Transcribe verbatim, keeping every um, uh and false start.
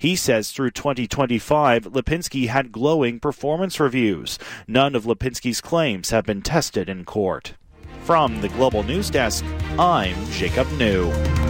He says through twenty twenty-five, Lipinski had glowing performance reviews. None of Lipinski's claims have been tested in court. From the Global News Desk, I'm Jacob New.